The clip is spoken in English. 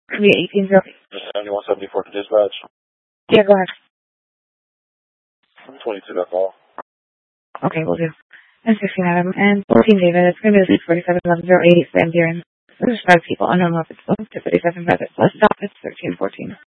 Could be 18-0. 7174 to dispatch. Yeah, go ahead. 22, that's all. Okay, we'll do. And 16 Adam. And 14 David. It's going to be the 471108 Van Buren. There's 5 people. I don't know if it's 257, but let's stop. It's 1314.